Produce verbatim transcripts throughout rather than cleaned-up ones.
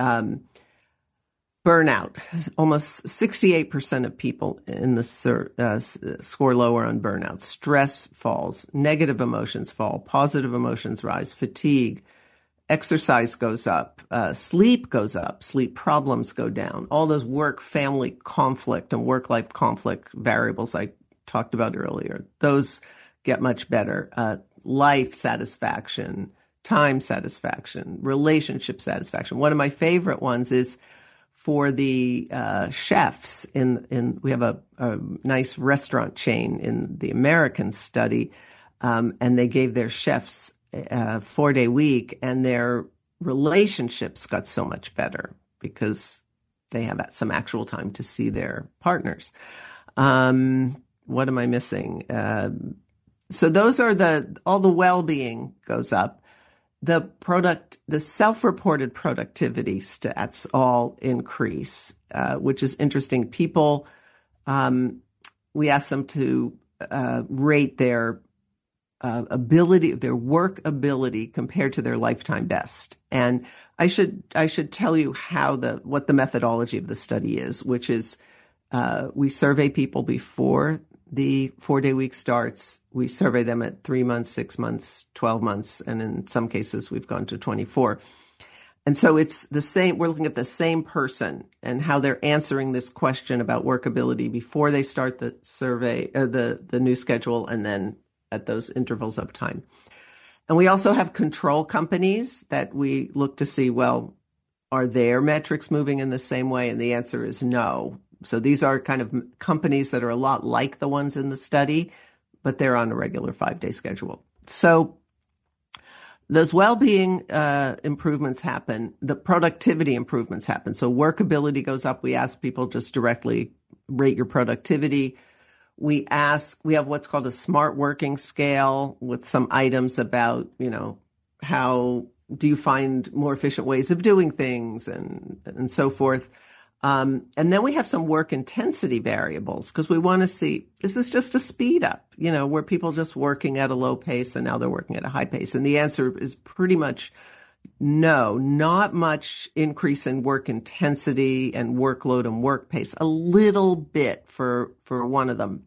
Um, burnout. Almost sixty-eight percent of people in the sur- uh, score lower on burnout. Stress falls. Negative emotions fall. Positive emotions rise. Fatigue. Exercise goes up. Uh, sleep goes up. Sleep problems go down. All those work-family conflict and work-life conflict variables I talked about earlier, those get much better. Uh, life satisfaction, time satisfaction, relationship satisfaction. One of my favorite ones is for the uh, chefs in in we have a, a nice restaurant chain in the American study, um, and they gave their chefs a four day week, and their relationships got so much better because they have some actual time to see their partners. Um, what am I missing? Uh, so those are the all the well-being goes up. The product, the self-reported productivity stats all increase, uh, which is interesting. People, um, we ask them to uh, rate their uh, ability, their work ability compared to their lifetime best. And I should I should tell you how the what the methodology of the study is, which is uh, we survey people before the four-day week starts. We survey them at three months, six months, twelve months, and in some cases we've gone to twenty-four. And so it's the same, we're looking at the same person and how they're answering this question about workability before they start the survey or the, the new schedule, and then at those intervals of time. And we also have control companies that we look to see, well, are their metrics moving in the same way? And the answer is no. So these are kind of companies that are a lot like the ones in the study, but they're on a regular five-day schedule. So those well-being uh, improvements happen. The productivity improvements happen. So workability goes up. We ask people just directly rate your productivity. We ask, we have what's called a smart working scale with some items about, you know, how do you find more efficient ways of doing things and, and so forth. Um, and then we have some work intensity variables because we want to see, is this just a speed up, you know, where people just working at a low pace and now they're working at a high pace? And the answer is pretty much no, not much increase in work intensity and workload and work pace, a little bit for, for one of them.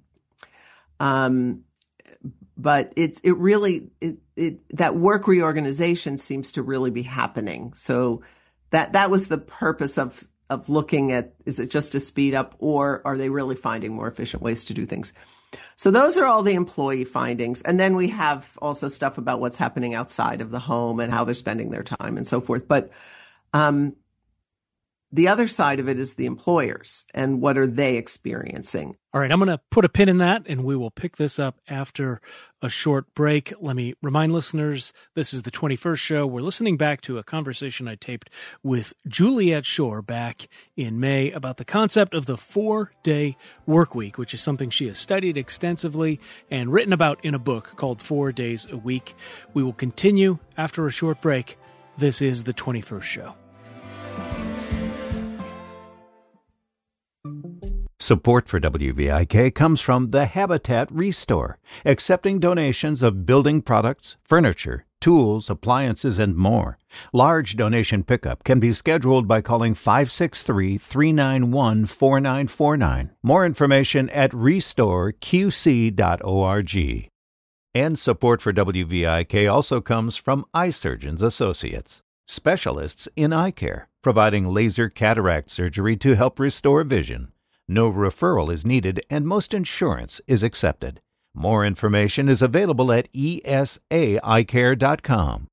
Um, but it's, it really, it, it, that work reorganization seems to really be happening. So that, that was the purpose of of looking at, is it just a speed up or are they really finding more efficient ways to do things? So those are all the employee findings. And then we have also stuff about what's happening outside of the home and how they're spending their time and so forth. But um, the other side of it is the employers and what are they experiencing? All right, I'm going to put a pin in that, and we will pick this up after a short break. Let me remind listeners, this is the twenty-first show. We're listening back to a conversation I taped with Juliet Schor back in May about the concept of the four-day work week, which is something she has studied extensively and written about in a book called Four Days a Week. We will continue after a short break. This is the twenty-first show. Support for W V I K comes from the Habitat Restore, accepting donations of building products, furniture, tools, appliances, and more. Large donation pickup can be scheduled by calling five six three, three nine one, four nine four nine. More information at restore q c dot org. And support for W V I K also comes from Eye Surgeons Associates, specialists in eye care, providing laser cataract surgery to help restore vision. No referral is needed, and most insurance is accepted. More information is available at e s a eye care dot com.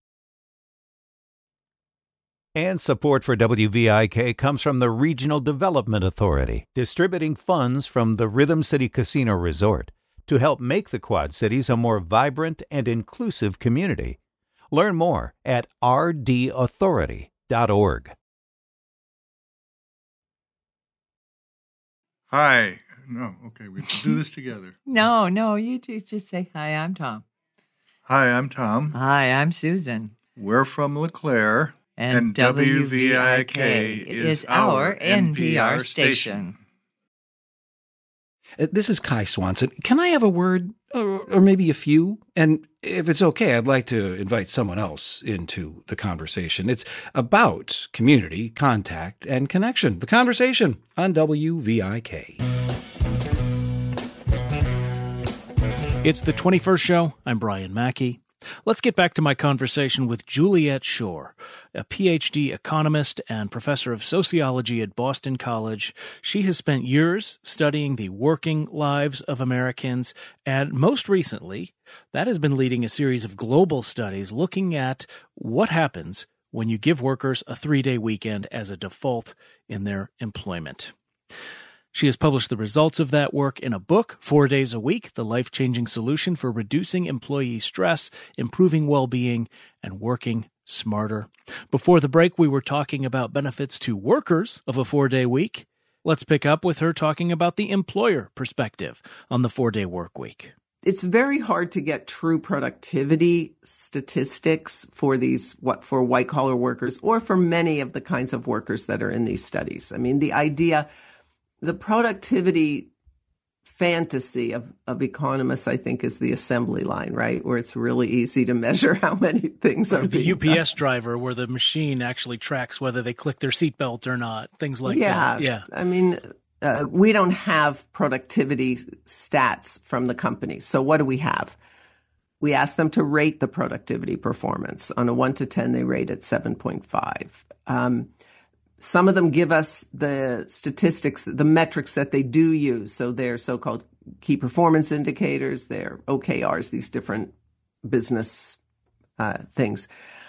And support for W V I K comes from the Regional Development Authority, distributing funds from the Rhythm City Casino Resort to help make the Quad Cities a more vibrant and inclusive community. Learn more at r d authority dot org. Hi. No, okay, we have to do this together. No, no, you two just say, hi, I'm Tom. Hi, I'm Tom. Hi, I'm Susan. We're from LeClaire, and, and W V I K is our N P R station. Uh, This is Kai Swanson. Can I have a word or, or maybe a few? And if it's okay, I'd like to invite someone else into the conversation. It's about community, contact, and connection. The Conversation on W V I K. It's the twenty-first show. I'm Brian Mackey. Let's get back to my conversation with Juliet Schor, a P H D economist and professor of sociology at Boston College. She has spent years studying the working lives of Americans, and most recently, that has been leading a series of global studies looking at what happens when you give workers a three-day weekend as a default in their employment. She has published the results of that work in a book, Four Days a Week, The Life-Changing Solution for Reducing Employee Stress, Improving Well-Being, and Working Smarter. Before the break, we were talking about benefits to workers of a four-day week. Let's pick up with her talking about the employer perspective on the four-day work week. It's very hard to get true productivity statistics for these, what, for white-collar workers or for many of the kinds of workers that are in these studies. I mean, the idea... The productivity fantasy of, of economists, I think, is the assembly line, right? Where it's really easy to measure how many things are the being U P S done. driver, where the machine actually tracks whether they click their seatbelt or not, things like yeah, that. Yeah. I mean, uh, we don't have productivity stats from the company. So what do we have? We ask them to rate the productivity performance. On a one to ten, they rate it seven point five. Um, Some of them give us the statistics, the metrics that they do use. So they're so-called key performance indicators, they're O K Rs, these different business uh, things.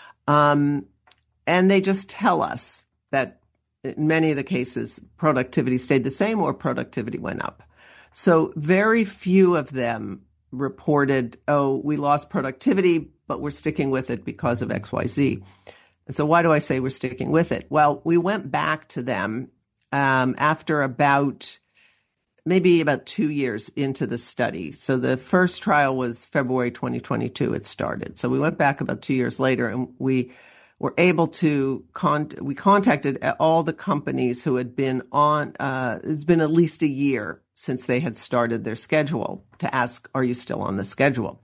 Um, and they just tell us that in many of the cases, productivity stayed the same or productivity went up. So very few of them reported, oh, we lost productivity, but we're sticking with it because of X Y Z. And so why do I say we're sticking with it? Well, we went back to them um, after about maybe about two years into the study. So the first trial was February twenty twenty-two. It started. So we went back about two years later, and we were able to con- we contacted all the companies who had been on. Uh, it's been at least a year since they had started their schedule to ask, "Are you still on the schedule?"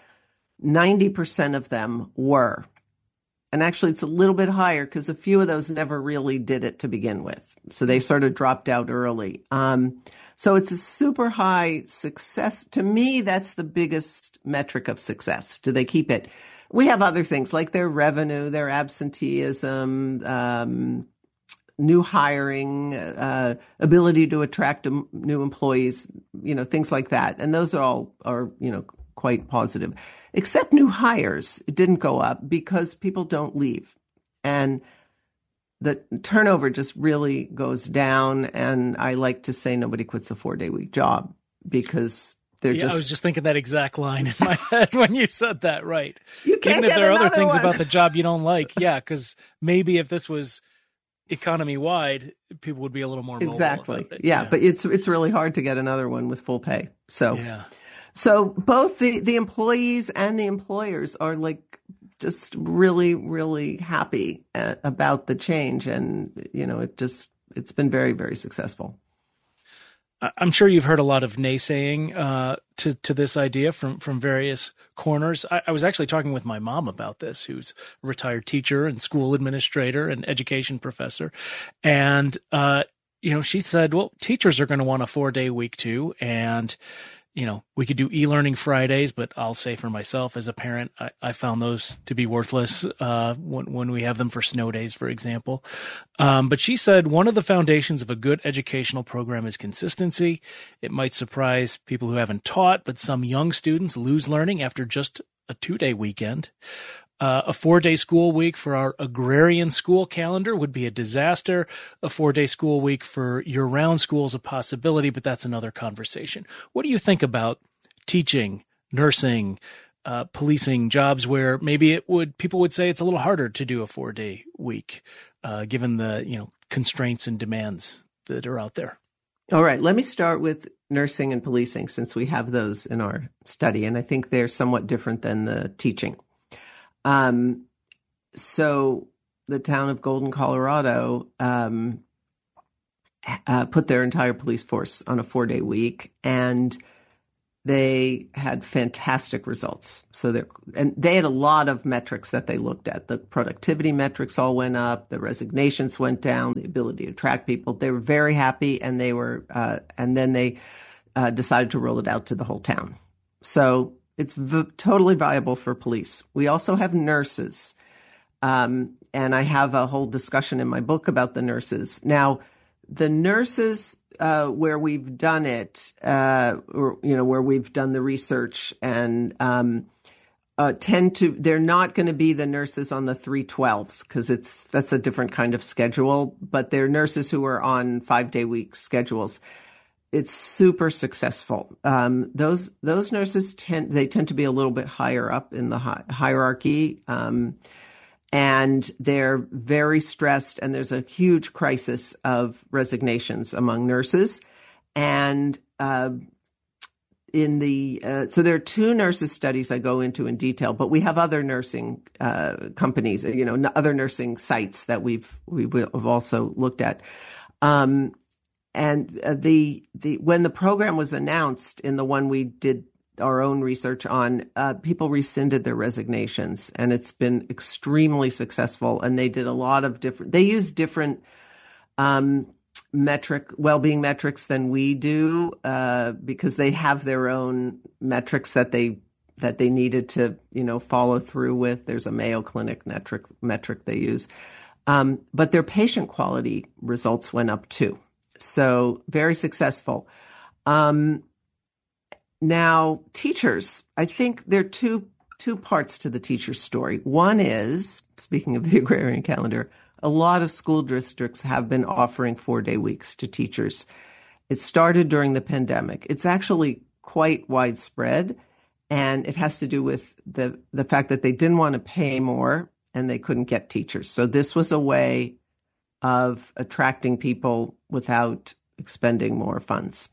ninety percent of them were. And actually, it's a little bit higher because a few of those never really did it to begin with. So they sort of dropped out early. Um, so it's a super high success. To me, that's the biggest metric of success. Do they keep it? We have other things like their revenue, their absenteeism, um, new hiring, uh, ability to attract new employees, you know, things like that. And those are all are, you know, quite positive. Except new hires, it didn't go up because people don't leave. And the turnover just really goes down. And I like to say nobody quits a four-day week job because they're yeah, just... I was just thinking that exact line in my head when you said that, right. You can't Even if get there are other another things one. about the job you don't like. Yeah, because maybe if this was economy-wide, people would be a little more mobile Exactly. about it. Yeah, yeah, but it's it's really hard to get another one with full pay. So... Yeah. So both the, the employees and the employers are like just really, really happy uh, about the change. And, you know, it just, it's been very, very successful. I'm sure you've heard a lot of naysaying uh, to, to this idea from, from various corners. I, I was actually talking with my mom about this, who's a retired teacher and school administrator and education professor. And, uh, you know, she said, well, teachers are going to want a four day week too. And, you know, we could do e-learning Fridays, but I'll say for myself as a parent, I, I found those to be worthless uh, when, when we have them for snow days, for example. Um, but she said one of the foundations of a good educational program is consistency. It might surprise people who haven't taught, but some young students lose learning after just a two-day weekend. Uh, a four-day school week for our agrarian school calendar would be a disaster. A four-day school week for year-round school is a possibility, but that's another conversation. What do you think about teaching, nursing, uh, policing, jobs where maybe it would people would say it's a little harder to do a four-day week, uh, given the you know constraints and demands that are out there? All right, let me start with nursing and policing since we have those in our study, and I think they're somewhat different than the teaching. Um, so the town of Golden, Colorado, um, uh, put their entire police force on a four-day week, and they had fantastic results. So they and they had a lot of metrics that they looked at. The productivity metrics all went up, the resignations went down, the ability to attract people. They were very happy, and they were, uh, and then they uh, decided to roll it out to the whole town. So it's v- totally viable for police. We also have nurses, um, and I have a whole discussion in my book about the nurses. Now, the nurses. Uh, where we've done it, uh, or, you know, where we've done the research and um, uh, tend to, they're not going to be the nurses on the three twelves because it's, that's a different kind of schedule, but they're nurses who are on five day week schedules. It's super successful. Um, those, those nurses tend, they tend to be a little bit higher up in the hi- hierarchy. Um, And they're very stressed, and there's a huge crisis of resignations among nurses. And uh, in the uh, so there are two nurses studies I go into in detail, but we have other nursing uh, companies, you know, other nursing sites that we've we've also looked at. Um, and uh, the the when the program was announced in the one we did our own research on, uh, people rescinded their resignations, and it's been extremely successful. And they did a lot of different, they use different um, metric, well-being metrics than we do, uh, because they have their own metrics that they, that they needed to, you know, follow through with. There's a Mayo Clinic metric, metric they use. Um, but their patient quality results went up too. So very successful. Um, Now, teachers, I think there are two two parts to the teacher story. One is, speaking of the agrarian calendar, a lot of school districts have been offering four-day weeks to teachers. It started during the pandemic. It's actually quite widespread, and it has to do with the, the fact that they didn't want to pay more and they couldn't get teachers. So this was a way of attracting people without expending more funds.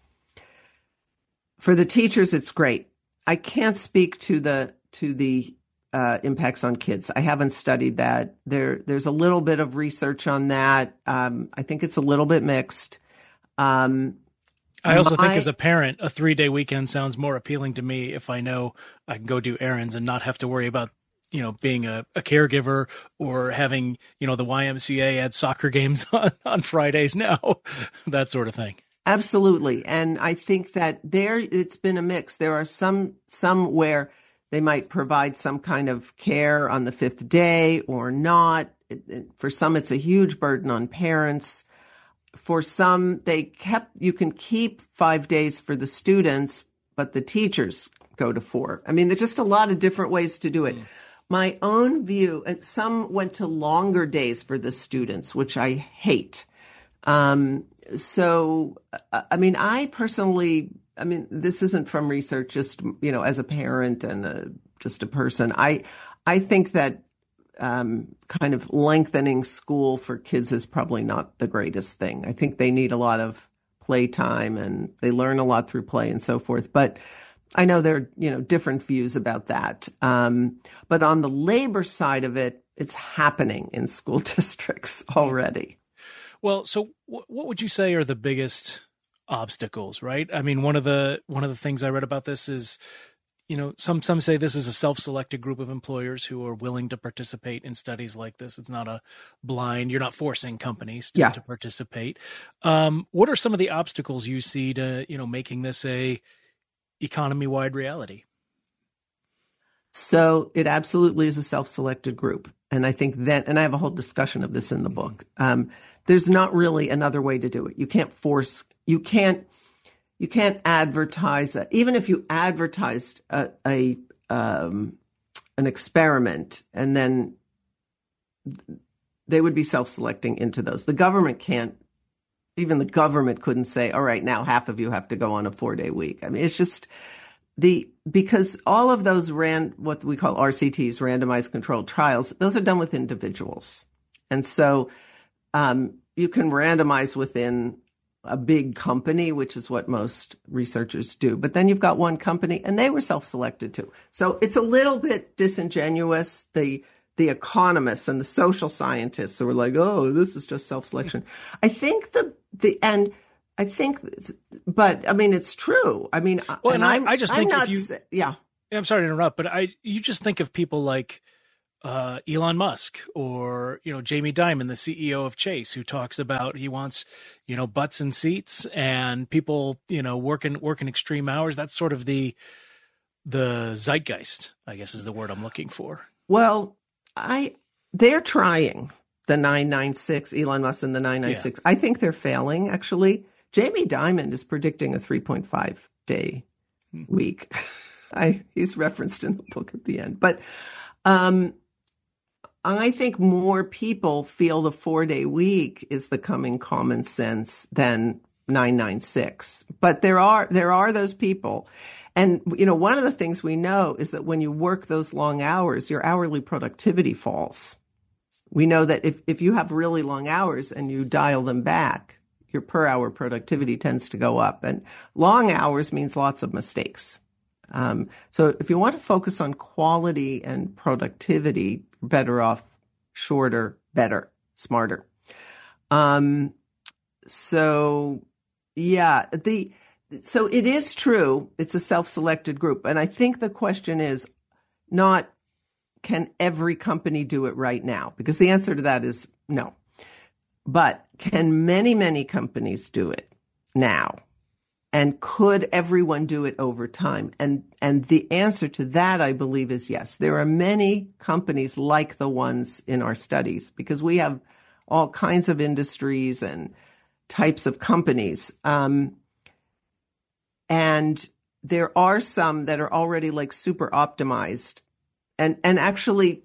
For the teachers, it's great. I can't speak to the to the uh, impacts on kids. I haven't studied that. There, there's a little bit of research on that. Um, I think it's a little bit mixed. Um, I also my, think as a parent, a three-day weekend sounds more appealing to me if I know I can go do errands and not have to worry about, you know, being a, a caregiver or having, you know, the Y M C A add soccer games on, on Fridays now, that sort of thing. Absolutely. And I think that there, it's been a mix. There are some, some where they might provide some kind of care on the fifth day or not. It, it, for some, it's a huge burden on parents. For some, they kept, you can keep five days for the students, but the teachers go to four. I mean, there's just a lot of different ways to do it. Mm. My own view, and some went to longer days for the students, which I hate. Um, So, I mean, I personally, I mean, this isn't from research, just, you know, as a parent and a, just a person, I, I think that um, kind of lengthening school for kids is probably not the greatest thing. I think they need a lot of playtime and they learn a lot through play and so forth. But I know there are, you know, different views about that. Um, but on the labor side of it, it's happening in school districts already. Well, so w- what would you say are the biggest obstacles, right? I mean, one of the one of the things I read about this is, you know, some some say this is a self-selected group of employers who are willing to participate in studies like this. It's not a blind, you're not forcing companies to, yeah. to participate. Um, what are some of the obstacles you see to, you know, making this a economy-wide reality? So it absolutely is a self-selected group. And I think that, and I have a whole discussion of this in the book. Um, there's not really another way to do it. You can't force, you can't, you can't advertise, uh, even if you advertised a, a um, an experiment and then they would be self-selecting into those. The government can't, even the government couldn't say, all right, now half of you have to go on a four day week. I mean, it's just the, because all of those ran, what we call R C Ts, randomized controlled trials, those are done with individuals. And so um, you can randomize within a big company, which is what most researchers do. But then you've got one company and they were self-selected too. So it's a little bit disingenuous. The the economists and the social scientists who were like, oh, this is just self-selection. I think the, the, and I think, but I mean, it's true. I mean, well, and and I, I'm, I just I'm think not, if you, sa- yeah. I'm sorry to interrupt, but I, you just think of people like, uh, Elon Musk or, you know, Jamie Dimon, the C E O of Chase, who talks about, he wants, you know, butts and seats and people, you know, working, working extreme hours. That's sort of the, the zeitgeist, I guess is the word I'm looking for. Well, I, they're trying the nine nine six, Elon Musk and the nine nine six. Yeah. I think they're failing, actually. Jamie Dimon is predicting a three point five day week. I, he's referenced in the book at the end. But um, I think more people feel the four-day week is the coming common sense than nine nine six. But there are there are those people. And, you know, one of the things we know is that when you work those long hours, your hourly productivity falls. We know that if, if you have really long hours and you dial them back, your per hour productivity tends to go up. And long hours means lots of mistakes. Um, so if you want to focus on quality and productivity, you're better off shorter, better, smarter. Um, so, yeah, the... So it is true. It's a self-selected group. And I think the question is not, can every company do it right now? Because the answer to that is no. But can many, many companies do it now? And could everyone do it over time? And, and the answer to that, I believe, is yes. There are many companies like the ones in our studies because we have all kinds of industries and types of companies. Um, And there are some that are already like super optimized. And and actually,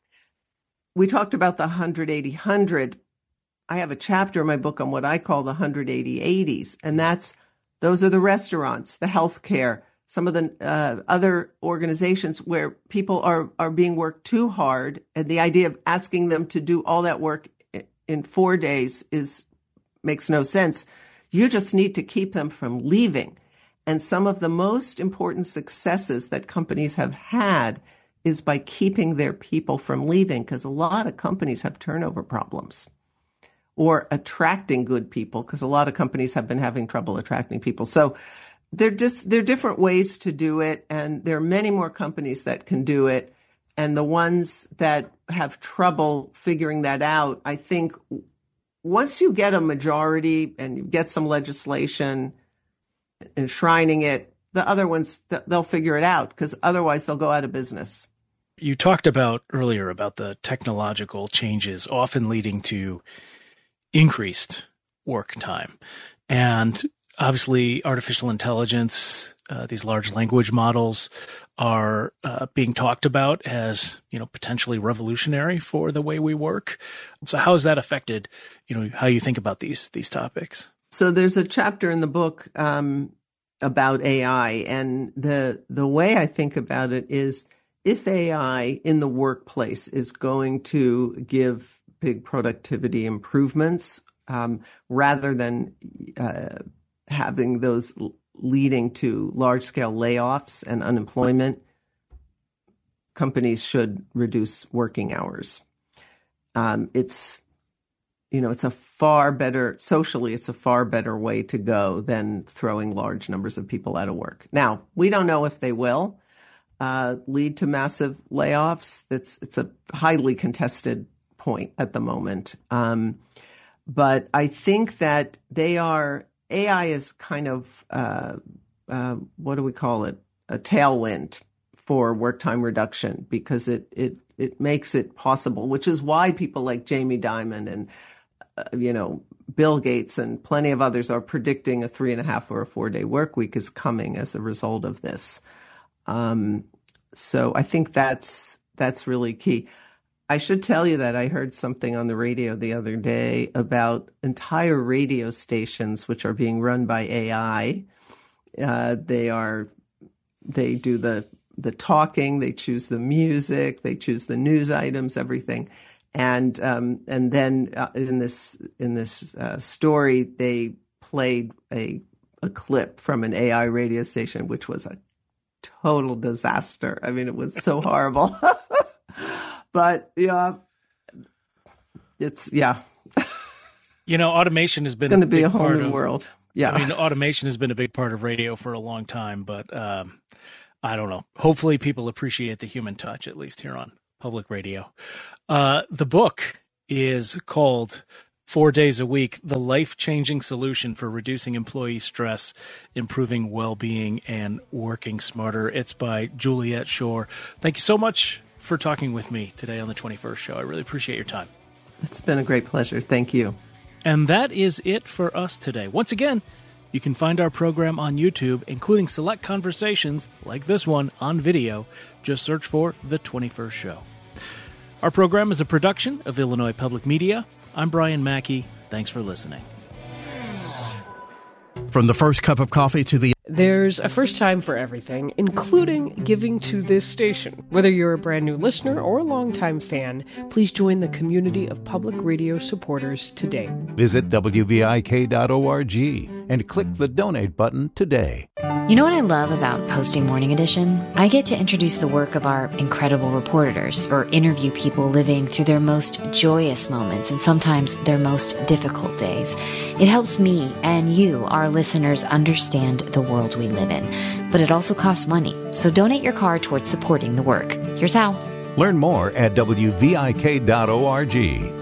we talked about the one eighty one hundred. I have a chapter in my book on what I call the one eighty eighties. And that's, those are the restaurants, the healthcare, some of the uh, other organizations where people are, are being worked too hard. And the idea of asking them to do all that work in four days is makes no sense. You just need to keep them from leaving. And some of the most important successes that companies have had is by keeping their people from leaving, because a lot of companies have turnover problems, or attracting good people, because a lot of companies have been having trouble attracting people. So they're just, there are different ways to do it. And there are many more companies that can do it. And the ones that have trouble figuring that out, I think once you get a majority and you get some legislation enshrining it, the other ones, they'll figure it out, because otherwise they'll go out of business. You talked about earlier about the technological changes often leading to increased work time. And obviously artificial intelligence, uh, these large language models are uh, being talked about as, you know, potentially revolutionary for the way we work. So how has that affected, you know, how you think about these, these topics? So there's a chapter in the book um, about A I, and the the way I think about it is, if A I in the workplace is going to give big productivity improvements, um, rather than uh, having those leading to large-scale layoffs and unemployment, companies should reduce working hours. Um, it's You know, it's a far better, socially, it's a far better way to go than throwing large numbers of people out of work. Now, we don't know if they will uh, lead to massive layoffs. It's, it's a highly contested point at the moment. Um, but I think that they are, A I is kind of, uh, uh, what do we call it? A tailwind for work time reduction, because it, it, it makes it possible, which is why people like Jamie Dimon and Uh, you know, Bill Gates and plenty of others are predicting a three and a half or a four day work week is coming as a result of this. Um, so I think that's, that's really key. I should tell you that I heard something on the radio the other day about entire radio stations, which are being run by A I. Uh, they are, they do the, the talking, they choose the music, they choose the news items, everything. And um, and then uh, in this in this uh, story, they played a a clip from an A I radio station, which was a total disaster. I mean, it was so horrible. but yeah, it's, yeah. You know, automation has been going to be big a whole part new of, world. Yeah. I mean, automation has been a big part of radio for a long time, but um, I don't know. Hopefully people appreciate the human touch, at least here on public radio. Uh, the book is called Four Days a Week, The Life-Changing Solution for Reducing Employee Stress, Improving Well-Being, and Working Smarter. It's by Juliet Schor. Thank you so much for talking with me today on the twenty-first Show. I really appreciate your time. It's been a great pleasure. Thank you. And that is it for us today. Once again, you can find our program on YouTube, including select conversations like this one on video. Just search for The twenty-first Show. Our program is a production of Illinois Public Media. I'm Brian Mackey. Thanks for listening. From the first cup of coffee to the... There's a first time for everything, including giving to this station. Whether you're a brand new listener or a longtime fan, please join the community of public radio supporters today. Visit W V I K dot org and click the donate button today. You know what I love about posting Morning Edition? I get to introduce the work of our incredible reporters or interview people living through their most joyous moments and sometimes their most difficult days. It helps me and you, our listeners, understand the world we live in. But it also costs money, so donate your car towards supporting the work. Here's how. Learn more at W V I K dot org.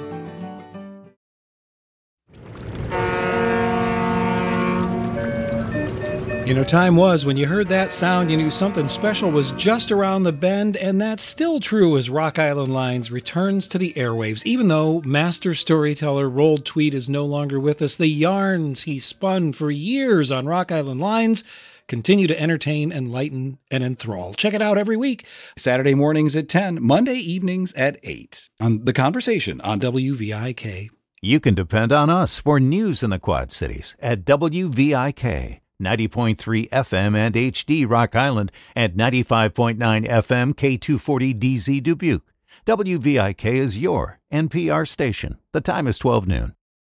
You know, time was when you heard that sound, you knew something special was just around the bend, and that's still true as Rock Island Lines returns to the airwaves. Even though master storyteller Rolled Tweed is no longer with us, the yarns he spun for years on Rock Island Lines continue to entertain, enlighten, and enthrall. Check it out every week. Saturday mornings at ten, Monday evenings at eight. On The Conversation on W V I K. You can depend on us for news in the Quad Cities at W V I K. ninety point three F M and H D Rock Island, and ninety-five point nine F M K two forty D Z Dubuque. W V I K is your N P R station. The time is twelve noon.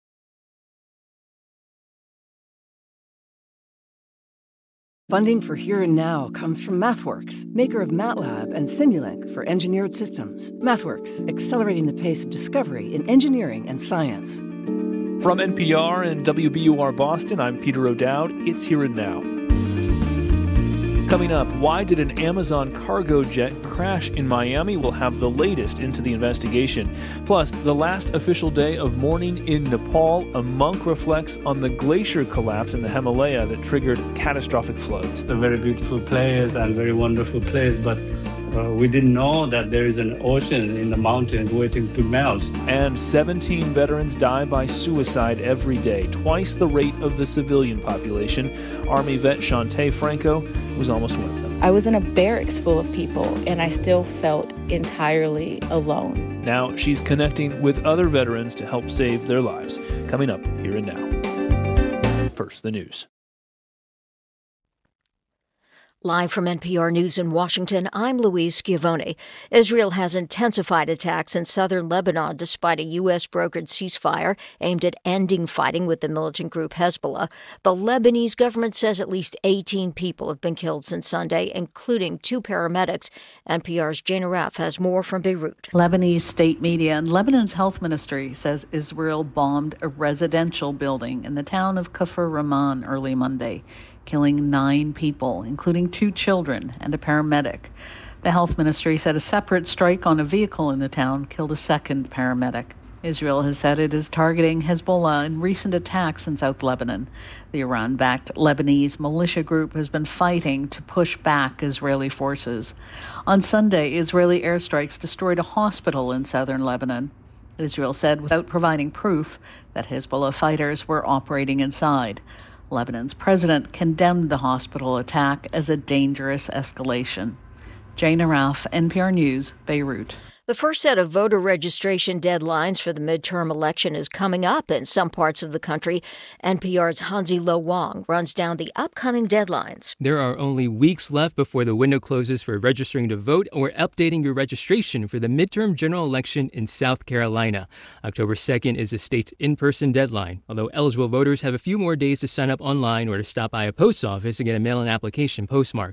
Funding for Here and Now comes from MathWorks, maker of MATLAB and Simulink for engineered systems. MathWorks, accelerating the pace of discovery in engineering and science. From N P R and W B U R Boston, I'm Peter O'Dowd. It's Here and Now. Coming up, why did an Amazon cargo jet crash in Miami? We'll have the latest into the investigation. Plus, the last official day of mourning in Nepal, a monk reflects on the glacier collapse in the Himalaya that triggered catastrophic floods. It's a very beautiful place and very wonderful place, but Uh, we didn't know that there is an ocean in the mountains waiting to melt. And seventeen veterans die by suicide every day, twice the rate of the civilian population. Army vet Shantae Franco was almost one of them. I was in a barracks full of people, and I still felt entirely alone. Now she's connecting with other veterans to help save their lives. Coming up Here and Now. First, the news. Live from N P R News in Washington, I'm Louise Schiavone. Israel has intensified attacks in southern Lebanon despite a U S-brokered ceasefire aimed at ending fighting with the militant group Hezbollah. The Lebanese government says at least eighteen people have been killed since Sunday, including two paramedics. N P R's Jane Araf has more from Beirut. Lebanese state media and Lebanon's health ministry says Israel bombed a residential building in the town of Kafr Rahman early Monday, killing nine people, including two children and a paramedic. The health ministry said a separate strike on a vehicle in the town killed a second paramedic. Israel has said it is targeting Hezbollah in recent attacks in South Lebanon. The Iran-backed Lebanese militia group has been fighting to push back Israeli forces. On Sunday, Israeli airstrikes destroyed a hospital in southern Lebanon. Israel said without providing proof that Hezbollah fighters were operating inside. Lebanon's president condemned the hospital attack as a dangerous escalation. Jane Araf, N P R News, Beirut. The first set of voter registration deadlines for the midterm election is coming up in some parts of the country. N P R's Hansi Lo Wang runs down the upcoming deadlines. There are only weeks left before the window closes for registering to vote or updating your registration for the midterm general election in South Carolina. October second is the state's in-person deadline, although eligible voters have a few more days to sign up online or to stop by a post office and get a mail-in application postmarked.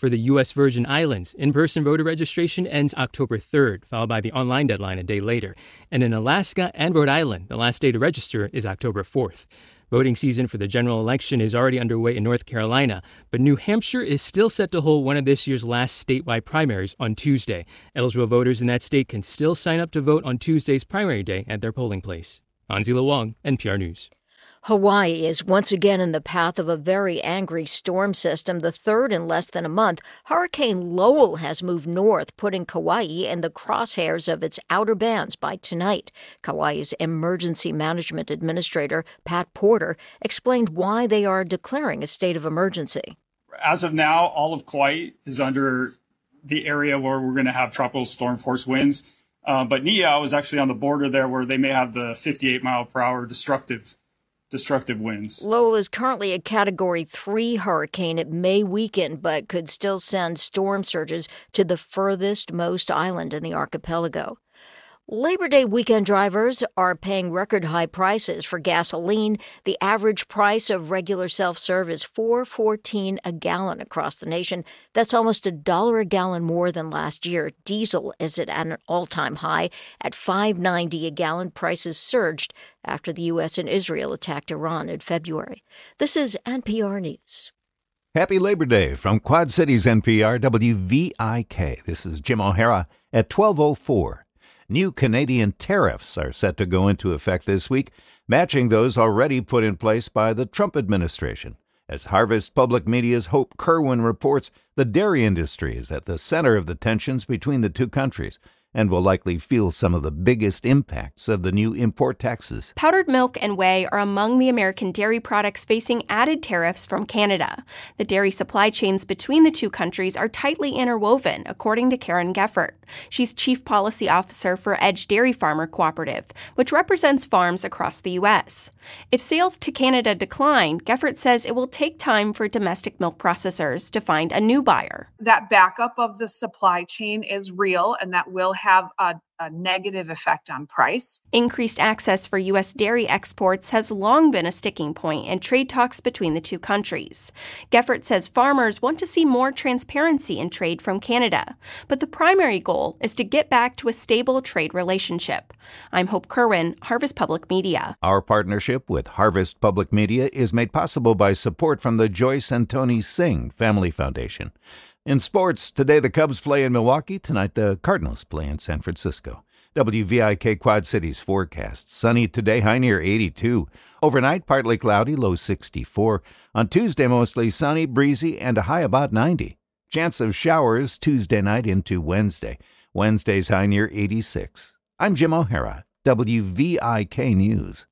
For the U S Virgin Islands, in-person voter registration ends October third, followed by the online deadline a day later. And in Alaska and Rhode Island, the last day to register is October fourth. Voting season for the general election is already underway in North Carolina, but New Hampshire is still set to hold one of this year's last statewide primaries on Tuesday. Eligible voters in that state can still sign up to vote on Tuesday's primary day at their polling place. Anzila Wong, N P R News. Hawaii is once again in the path of a very angry storm system, the third in less than a month. Hurricane Lowell has moved north, putting Kauai in the crosshairs of its outer bands by tonight. Kauai's Emergency Management Administrator, Pat Porter, explained why they are declaring a state of emergency. As of now, all of Kauai is under the area where we're going to have tropical storm force winds. Uh, but Niihau is actually on the border there where they may have the fifty-eight mile per hour destructive destructive winds. Lowell is currently a Category three hurricane. It may weaken, but could still send storm surges to the furthest most island in the archipelago. Labor Day weekend drivers are paying record-high prices for gasoline. The average price of regular self-serve is four dollars and fourteen cents a gallon across the nation. That's almost a dollar a gallon more than last year. Diesel is at an all-time high at five dollars and ninety cents a gallon. Prices surged after the U S and Israel attacked Iran in February. This is N P R News. Happy Labor Day from Quad Cities N P R W V I K. This is Jim O'Hara at twelve oh four. New Canadian tariffs are set to go into effect this week, matching those already put in place by the Trump administration. As Harvest Public Media's Hope Kerwin reports, the dairy industry is at the center of the tensions between the two countries and will likely feel some of the biggest impacts of the new import taxes. Powdered milk and whey are among the American dairy products facing added tariffs from Canada. The dairy supply chains between the two countries are tightly interwoven, according to Karen Geffert. She's Chief Policy Officer for Edge Dairy Farmer Cooperative, which represents farms across the U S. If sales to Canada decline, Geffert says it will take time for domestic milk processors to find a new buyer. That backup of the supply chain is real, and that will have a, a negative effect on price. Increased access for U S dairy exports has long been a sticking point in trade talks between the two countries. Geffert says farmers want to see more transparency in trade from Canada, but the primary goal is to get back to a stable trade relationship. I'm Hope Kerwin, Harvest Public Media. Our partnership with Harvest Public Media is made possible by support from the Joyce and Tony Singh Family Foundation. In sports, today the Cubs play in Milwaukee. Tonight the Cardinals play in San Francisco. W V I K Quad Cities forecast. Sunny today, high near eighty-two. Overnight, partly cloudy, low sixty-four. On Tuesday, mostly sunny, breezy, and a high about ninety. Chance of showers Tuesday night into Wednesday. Wednesday's high near eighty-six. I'm Jim O'Hara, W V I K News.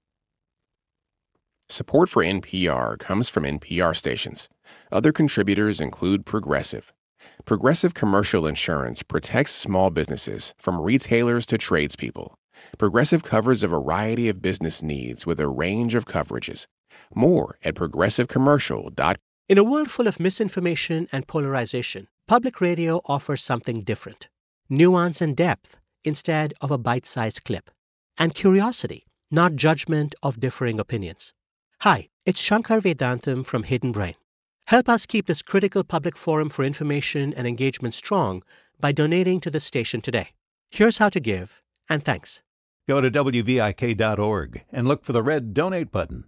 Support for N P R comes from N P R stations. Other contributors include Progressive. Progressive Commercial Insurance protects small businesses from retailers to tradespeople. Progressive covers a variety of business needs with a range of coverages. More at progressive commercial dot com. In a world full of misinformation and polarization, public radio offers something different. Nuance and depth instead of a bite-sized clip. And curiosity, not judgment of differing opinions. Hi, it's Shankar Vedantam from Hidden Brain. Help us keep this critical public forum for information and engagement strong by donating to the station today. Here's how to give, and thanks. Go to W V I K dot org and look for the red donate button.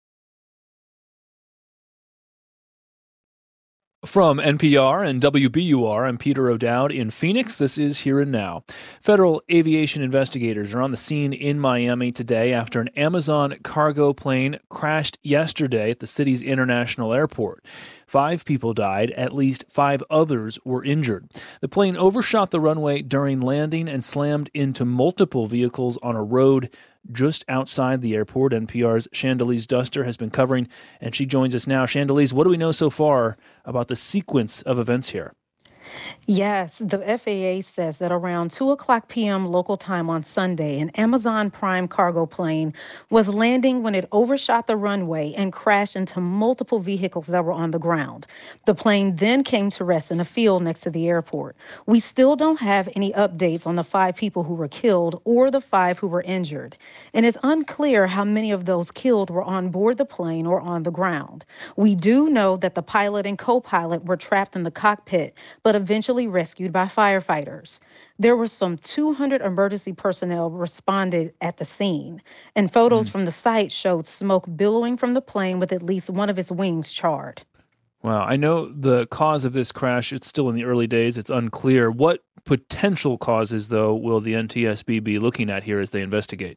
From N P R and W B U R, I'm Peter O'Dowd in Phoenix. This is Here and Now. Federal aviation investigators are on the scene in Miami today after an Amazon cargo plane crashed yesterday at the city's international airport. Five people died, at least five others were injured. The plane overshot the runway during landing and slammed into multiple vehicles on a road just outside the airport. N P R's Chandelize Duster has been covering, and she joins us now. Chandelize, what do we know so far about the sequence of events here? Yes, the F A A says that around two o'clock p.m. local time on Sunday, an Amazon Prime cargo plane was landing when it overshot the runway and crashed into multiple vehicles that were on the ground. The plane then came to rest in a field next to the airport. We still don't have any updates on the five people who were killed or the five who were injured. And it's unclear how many of those killed were on board the plane or on the ground. We do know that the pilot and co-pilot were trapped in the cockpit, but eventually rescued by firefighters. There were some two hundred emergency personnel responded at the scene, and photos mm. from the site showed smoke billowing from the plane with at least one of its wings charred. Wow. I know the cause of this crash, it's still in the early days. It's unclear. What potential causes, though, will the N T S B be looking at here as they investigate?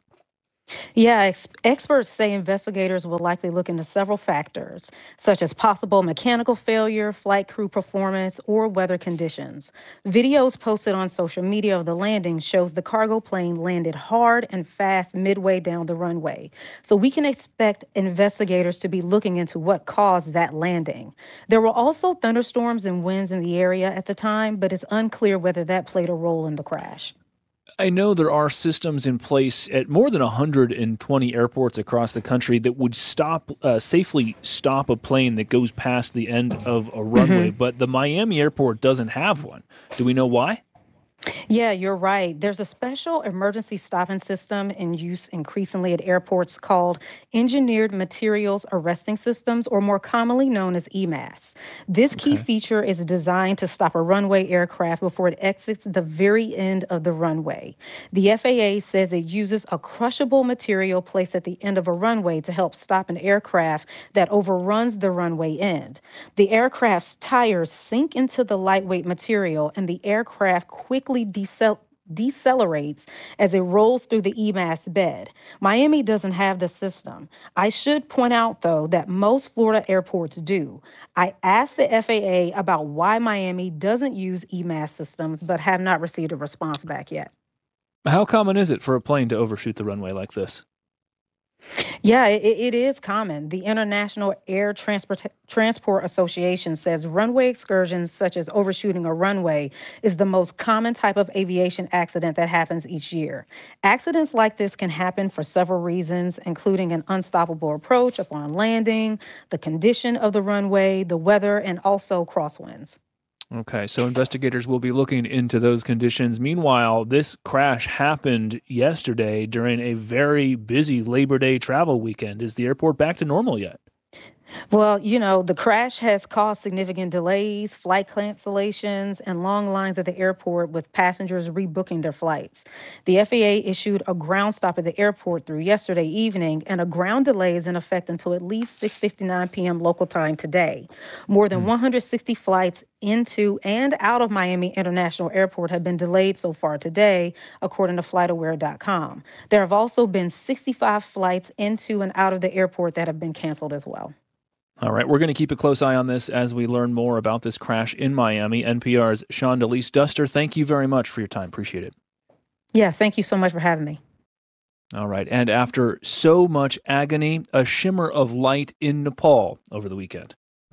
Yeah, ex- experts say investigators will likely look into several factors, such as possible mechanical failure, flight crew performance, or weather conditions. Videos posted on social media of the landing shows the cargo plane landed hard and fast midway down the runway. So we can expect investigators to be looking into what caused that landing. There were also thunderstorms and winds in the area at the time, but it's unclear whether that played a role in the crash. I know there are systems in place at more than one hundred twenty airports across the country that would stop uh, safely stop a plane that goes past the end of a runway, mm-hmm. but the Miami airport doesn't have one. Do we know why? Yeah, you're right. There's a special emergency stopping system in use increasingly at airports called Engineered Materials Arresting Systems, or more commonly known as E M A S. This okay. key feature is designed to stop a runway aircraft before it exits the very end of the runway. The F A A says it uses a crushable material placed at the end of a runway to help stop an aircraft that overruns the runway end. The aircraft's tires sink into the lightweight material, and the aircraft quickly Decel- decelerates as it rolls through the E M A S bed. Miami doesn't have the system. I should point out, though, that most Florida airports do. I asked the F A A about why Miami doesn't use E M A S systems, but have not received a response back yet. How common is it for a plane to overshoot the runway like this? Yeah, it, it is common. The International Air Transport, Transport Association says runway excursions, such as overshooting a runway, is the most common type of aviation accident that happens each year. Accidents like this can happen for several reasons, including an unstoppable approach upon landing, the condition of the runway, the weather, and also crosswinds. Okay, so investigators will be looking into those conditions. Meanwhile, this crash happened yesterday during a very busy Labor Day travel weekend. Is the airport back to normal yet? Well, you know, the crash has caused significant delays, flight cancellations, and long lines at the airport with passengers rebooking their flights. The F A A issued a ground stop at the airport through yesterday evening, and a ground delay is in effect until at least six fifty-nine p.m. local time today. More than one hundred sixty flights into and out of Miami International Airport have been delayed so far today, according to flight aware dot com. There have also been sixty-five flights into and out of the airport that have been canceled as well. All right, we're going to keep a close eye on this as we learn more about this crash in Miami. N P R's Shondelise Duster, thank you very much for your time. Appreciate it. Yeah, thank you so much for having me. All right, and after so much agony, a shimmer of light in Nepal over the weekend.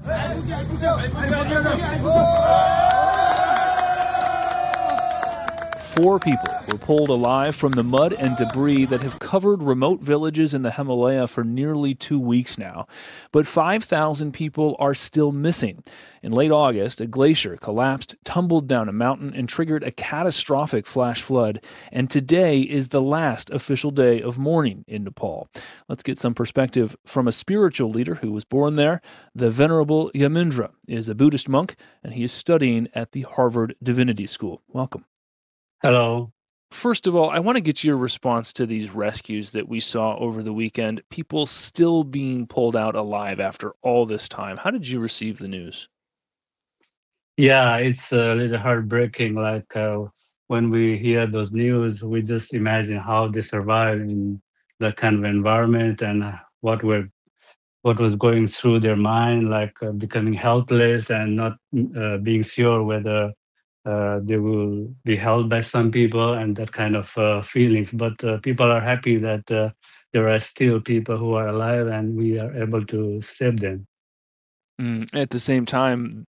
Four people were pulled alive from the mud and debris that have covered remote villages in the Himalaya for nearly two weeks now. But five thousand people are still missing. In late August, a glacier collapsed, tumbled down a mountain, and triggered a catastrophic flash flood. And today is the last official day of mourning in Nepal. Let's get some perspective from a spiritual leader who was born there. The Venerable Yamindra is a Buddhist monk, and he is studying at the Harvard Divinity School. Welcome. Hello. First of all, I want to get your response to these rescues that we saw over the weekend. People still being pulled out alive after all this time. How did you receive the news? Yeah, it's a little heartbreaking. Like uh, when we hear those news, we just imagine how they survive in that kind of environment and what were what was going through their mind, like uh, becoming helpless and not uh, being sure whether Uh, they will be held by some people and that kind of uh, feelings. But uh, people are happy that uh, there are still people who are alive and we are able to save them. Mm, at the same time,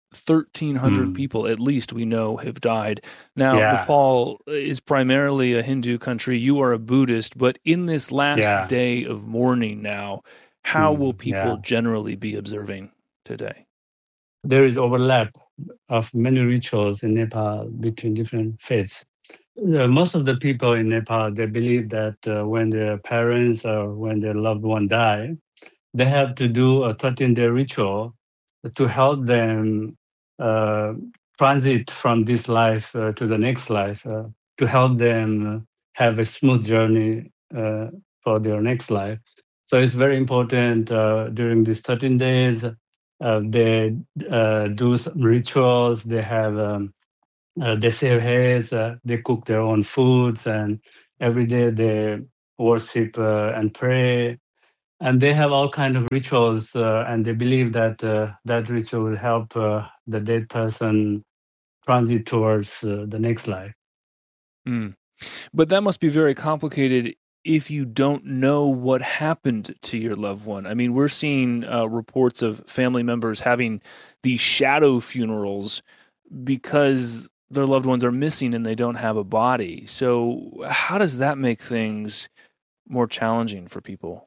thirteen hundred Mm. people, at least, we know have died. Now, Yeah. Nepal is primarily a Hindu country. You are a Buddhist, but in this last Yeah. day of mourning now, how will Mm, people yeah. generally be observing today? There is overlap of many rituals in Nepal between different faiths. The, most of the people in Nepal, they believe that uh, when their parents or when their loved one die, they have to do a thirteen-day ritual to help them uh, transit from this life uh, to the next life, uh, to help them have a smooth journey uh, for their next life. So it's very important uh, during these thirteen days. Uh, they uh, do some rituals. They have um, uh, they save hares. Uh, they cook their own foods, and every day they worship uh, and pray. And they have all kind of rituals, uh, and they believe that uh, that ritual will help uh, the dead person transit towards uh, the next life. Mm. But that must be very complicated if you don't know what happened to your loved one. I mean, we're seeing uh, reports of family members having these shadow funerals because their loved ones are missing and they don't have a body. So how does that make things more challenging for people?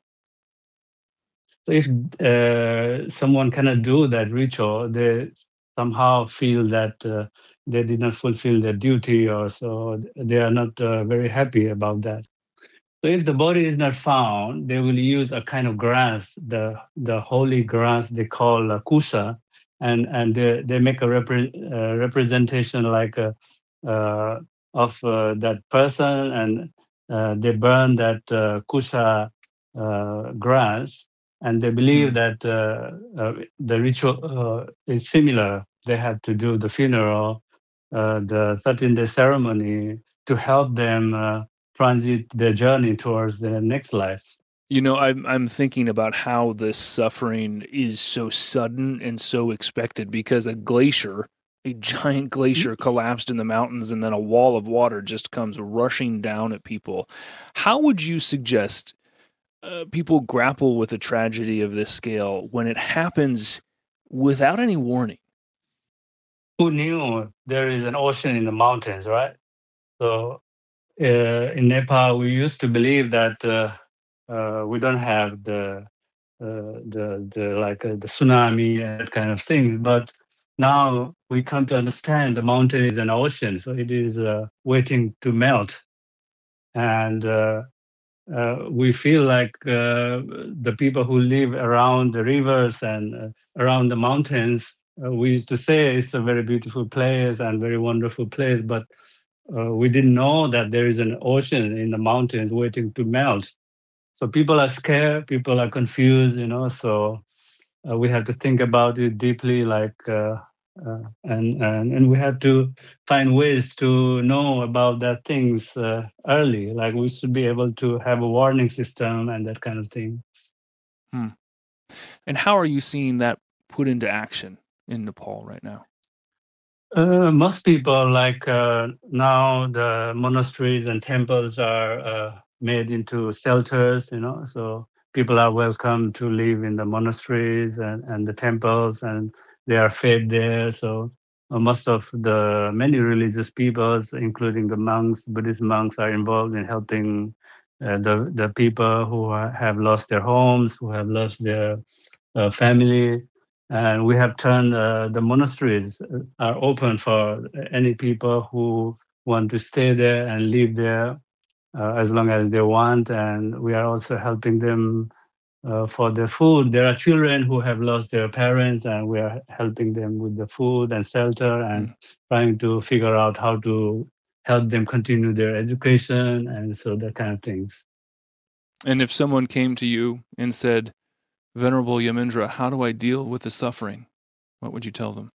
So if uh, someone cannot do that ritual, they somehow feel that uh, they did not fulfill their duty, or so they are not uh, very happy about that. So if the body is not found, they will use a kind of grass, the the holy grass they call uh, kusha, and and they, they make a repre- uh, representation like a, uh, of uh, that person, and uh, they burn that uh, kusha uh, grass, and they believe that uh, uh, the ritual uh, is similar. They have to do the funeral, uh, the thirteen-day ceremony to help them uh, transit their journey towards the next life. You know, I'm I'm thinking about how this suffering is so sudden and so expected, because a glacier, a giant glacier collapsed in the mountains, and then a wall of water just comes rushing down at people. How would you suggest uh, people grapple with a tragedy of this scale when it happens without any warning? Who knew there is an ocean in the mountains, right? So uh, in Nepal, we used to believe that uh, uh, we don't have the uh, the the like uh, the tsunami and that kind of thing, but now we come to understand the mountain is an ocean, so it is uh, waiting to melt, and uh, uh, we feel like uh, the people who live around the rivers and uh, around the mountains. Uh, we used to say it's a very beautiful place and very wonderful place, but uh, we didn't know that there is an ocean in the mountains waiting to melt. So people are scared, people are confused, you know, so uh, we have to think about it deeply, like, uh, uh, and, and and we have to find ways to know about that things uh, early, like we should be able to have a warning system and that kind of thing. Hmm. And how are you seeing that put into action in Nepal right now? Uh, most people, like uh, now the monasteries and temples are uh, made into shelters, you know, so people are welcome to live in the monasteries and, and the temples, and they are fed there. So uh, most of the many religious peoples, including the monks, Buddhist monks, are involved in helping uh, the, the people who are, have lost their homes, who have lost their uh, family. And we have turned uh, the monasteries are open for any people who want to stay there and live there uh, as long as they want. And we are also helping them uh, for their food. There are children who have lost their parents, and we are helping them with the food and shelter and mm. trying to figure out how to help them continue their education, and so that kind of things. And if someone came to you and said, Venerable Yamendra, how do I deal with the suffering? What would you tell them?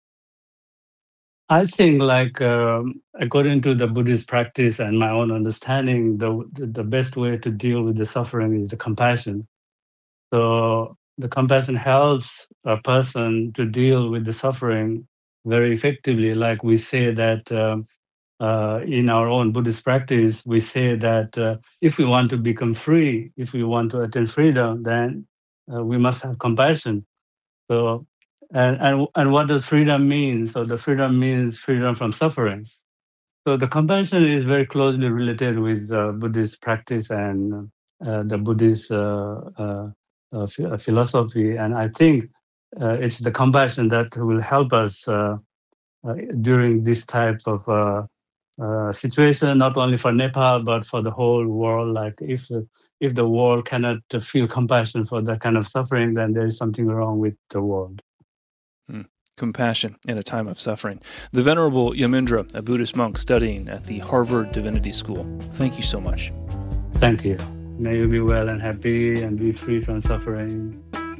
I think, like, um, according to the Buddhist practice and my own understanding, the the best way to deal with the suffering is the compassion. So the compassion helps a person to deal with the suffering very effectively. Like we say that um, uh, in our own Buddhist practice, we say that uh, if we want to become free, if we want to attain freedom, then Uh, we must have compassion. So And, and, and what does freedom mean? So the freedom means freedom from suffering. So the compassion is very closely related with uh, Buddhist practice and uh, the Buddhist uh, uh, uh, philosophy. And I think uh, it's the compassion that will help us uh, uh, during this type of uh, uh, situation, not only for Nepal, but for the whole world. Like if, if the world cannot feel compassion for that kind of suffering, then there is something wrong with the world. Hmm. Compassion in a time of suffering. The Venerable Yamindra, a Buddhist monk studying at the Harvard Divinity School. Thank you so much. Thank you. May you be well and happy and be free from suffering.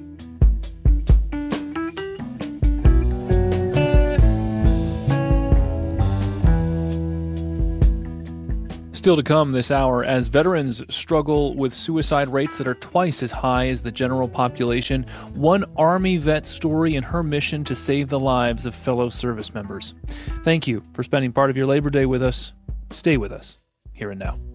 Still to come this hour, as veterans struggle with suicide rates that are twice as high as the general population, one Army vet story and her mission to save the lives of fellow service members. Thank you for spending part of your Labor Day with us. Stay with us, here and now.